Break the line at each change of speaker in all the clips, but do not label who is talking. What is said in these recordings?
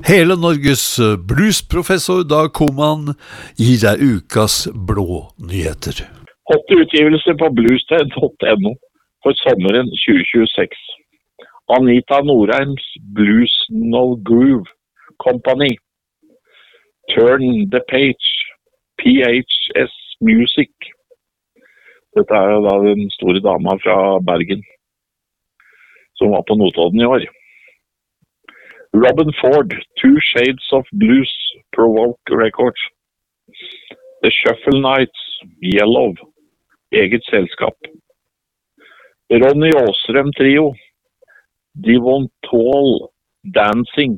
Hele Norges bluesprofessor Dag Koman gir deg ukas blå nyheter.
8 utgivelser på bluested.no for sommeren 2026. Anita Norheims Blues No Groove Company. Turn the Page. PHS Music. Dette jo da den store dama fra Bergen, som var på Notodden i år. Robin Ford, Two Shades of Blues, Provoke Records. The Shuffle Nights, Yellow, eget selskap. Ronny Åsrem Trio, Devon Tall Dancing,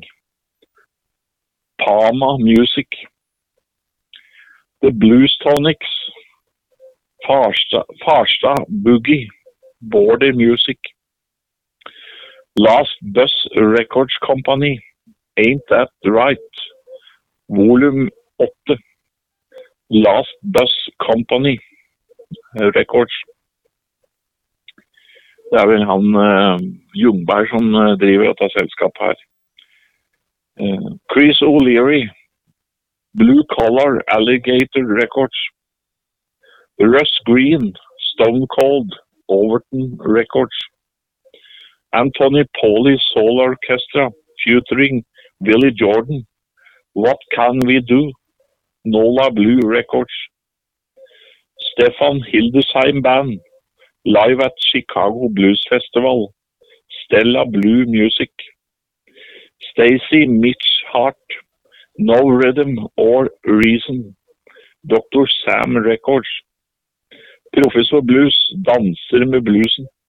Pama Music. The Blues Tonics, Farstad Boogie, Border Music. Last Bus Records Company, Ain't That Right, Volume 8. Last Bus Company Records. Det vel han Ljungberg som driver dette selskapet her. Chris O'Leary, Blue Collar Alligator Records. Russ Green, Stone Cold, Overton Records. Anthony Pauli Soul Orchestra, featuring Billy Jordan, What Can We Do, Nola Blue Records. Stefan Hildesheim Band, live at Chicago Blues Festival, Stella Blue Music. Stacy Mitch Hart, No Rhythm or Reason, Dr. Sam Records. Professor Blues, danser med bluesen.